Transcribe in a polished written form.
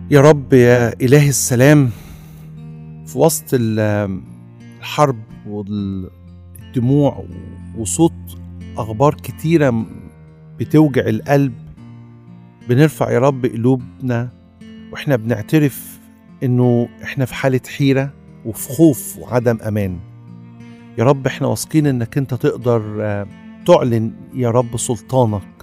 يا رب يا إله السلام، في وسط الحرب والدموع وصوت أخبار كتيرة بتوجع القلب، بنرفع يا رب قلوبنا وإحنا بنعترف إنه إحنا في حالة حيرة وفي خوف وعدم أمان. يا رب إحنا واثقين إنك أنت تقدر تعلن يا رب سلطانك